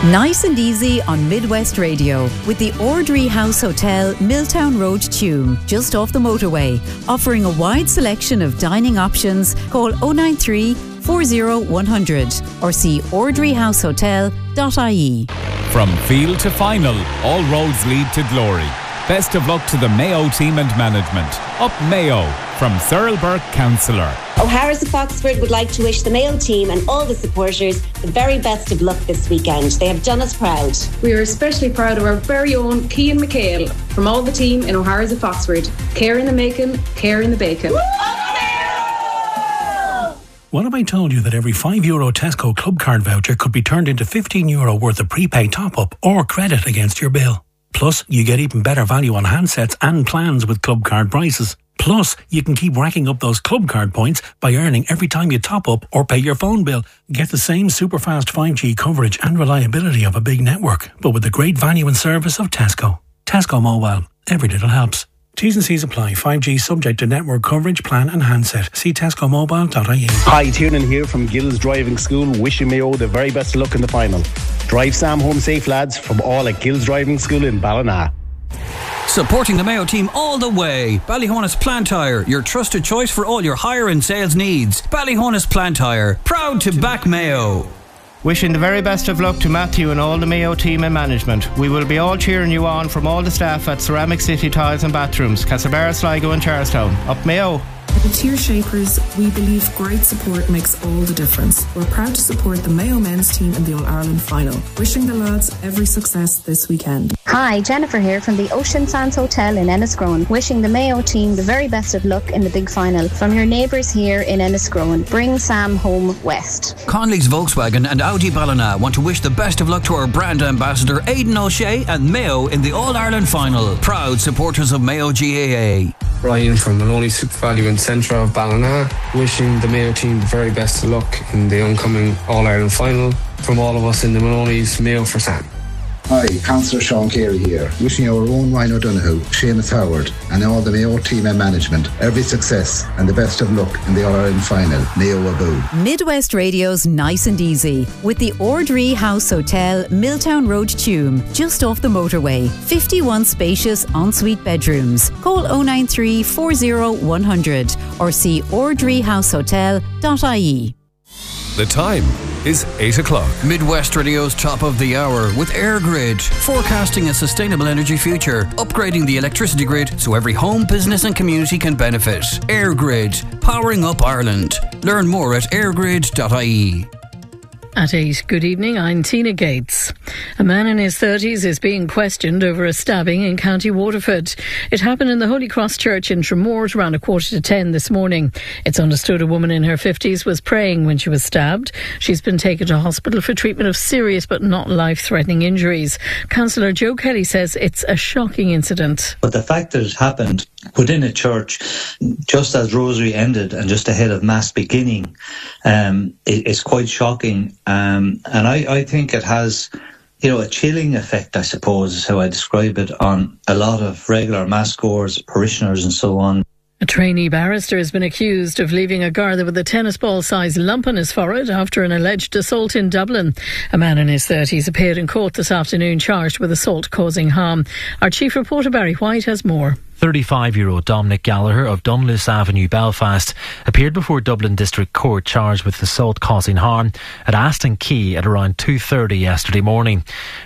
Nice and easy on Midwest Radio with the Ordry House Hotel, Milltown Road, Tuam, just off the motorway. Offering a wide selection of dining options. Call 093 40 100 or see ordryhousehotel.ie. From field to final, all roads lead to glory. Best of luck to the Mayo team and management. Up Mayo from Thurlburg Councillor. O'Hara's of Foxford would like to wish the Mayo team and all the supporters the very best of luck this weekend. They have done us proud. We are especially proud of our very own Cian McHale from all the team in O'Hara's of Foxford. Care in the making, care in the bacon. What have I told you that every €5 Tesco Club Card voucher could be turned into €15 worth of prepaid top-up or credit against your bill? Plus, you get even better value on handsets and plans with Club Card prices. Plus, you can keep racking up those Club Card points by earning every time you top up or pay your phone bill. Get the same super fast 5G coverage and reliability of a big network, but with the great value and service of Tesco. Tesco Mobile. Every little helps. T's and C's apply. 5G subject to network coverage, plan and handset. See tescomobile.ie. Hi, Tiernan here from Gills Driving School, wishing Mayo the very best of luck in the final. Drive Sam home safe, lads, from all at Gills Driving School in Ballina. Supporting the Mayo team all the way. Ballyhonus Plant Hire, your trusted choice for all your hire and sales needs. Ballyhonus Plant Hire, proud to back Mayo. Wishing the very best of luck to Matthew and all the Mayo team and management. We will be all cheering you on from all the staff at Ceramic City Tiles and Bathrooms, Castlebar, Sligo and Charlestown. Up Mayo! At the Tier Shapers, we believe great support makes all the difference. We're proud to support the Mayo men's team in the All-Ireland final. Wishing the lads every success this weekend. Hi, Jennifer here from the Ocean Sands Hotel in Enniscrone. Wishing the Mayo team the very best of luck in the big final. From your neighbours here in Enniscrone, bring Sam home west. Conley's Volkswagen and Audi Ballina want to wish the best of luck to our brand ambassador Aidan O'Shea and Mayo in the All-Ireland final. Proud supporters of Mayo GAA. Ryan from Maloney Super Value in Centre of Ballina, wishing the Mayo team the very best of luck in the oncoming All-Ireland final. From all of us in the Maloney's, Mayo for Sam. Hi, Councillor Sean Carey here, wishing our own Ryan O'Donoghue, Seamus Howard and all the Mayo team and management every success and the best of luck in the All-Ireland final. Mayo Aboo. Midwest Radio's Nice and Easy with the Ordry House Hotel, Milltown Road, Tuam, just off the motorway. 51 spacious ensuite bedrooms. Call 093 40 100 or see ordryhousehotel.ie. The time is 8 o'clock. Midwest Radio's top of the hour with AirGrid, forecasting a sustainable energy future, upgrading the electricity grid so every home, business and community can benefit. AirGrid, powering up Ireland. Learn more at airgrid.ie. At 8, good evening, I'm Tina Gates. A man in his 30s is being questioned over a stabbing in County Waterford. It happened in the Holy Cross Church in Tremort around 9:45 this morning. It's understood a woman in her 50s was praying when she was stabbed. She's been taken to hospital for treatment of serious but not life-threatening injuries. Councillor Joe Kelly says it's a shocking incident. But the fact that it happened within a church, just as Rosary ended and just ahead of Mass beginning, it's quite shocking. And I think it has, a chilling effect, I suppose, is how I describe it, on a lot of regular Mass goers, parishioners and so on. A trainee barrister has been accused of leaving a Garda with a tennis ball-sized lump on his forehead after an alleged assault in Dublin. A man in his 30s appeared in court this afternoon charged with assault causing harm. Our chief reporter Barry White has more. 35-year-old Dominic Gallagher of Dunluce Avenue, Belfast, appeared before Dublin District Court charged with assault causing harm at Aston Quay at around 2:30 yesterday morning.